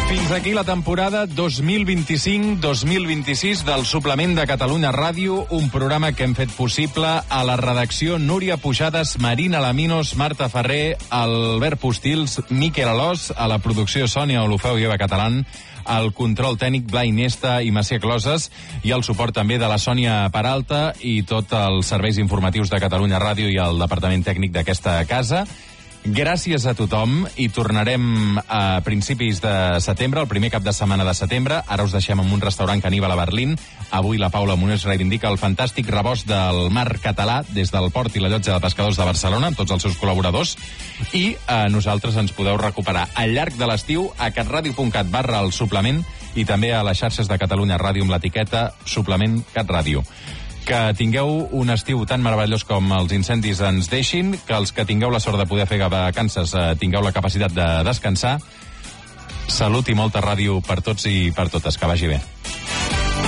Fins aquí la temporada 2025-2026 del Suplement de Catalunya Ràdio, un programa que hem fet possible a la redacció Núria Pujadas, Marina Laminos, Marta Ferrer, Albert Postils, Miquel Alòs, a la producció Sònia Olofeu i Eva Catalán, al control tècnic Blai Nesta i Macià Closes, i el suport també de la Sònia Peralta i tots els serveis informatius de Catalunya Ràdio i el departament tècnic d'aquesta casa. Gràcies a tothom i tornarem a principis de setembre, el primer cap de setmana de setembre. Ara us deixem en un restaurant caníbal a Berlín. Avui la Paula Monés reivindica el fantàstic rebost del mar català des del port i la llotja de pescadors de Barcelona amb tots els seus col·laboradors. I nosaltres ens podeu recuperar al llarg de l'estiu a catradio.cat/el suplement i també a les xarxes de Catalunya Ràdio amb l'etiqueta Suplement CatRàdio. Que tingueu un estiu tan meravellós com els incendis ens deixin, que els que tingueu la sort de poder fer vacances tingueu la capacitat de descansar. Salut i molta ràdio per tots i per totes. Que vagi bé.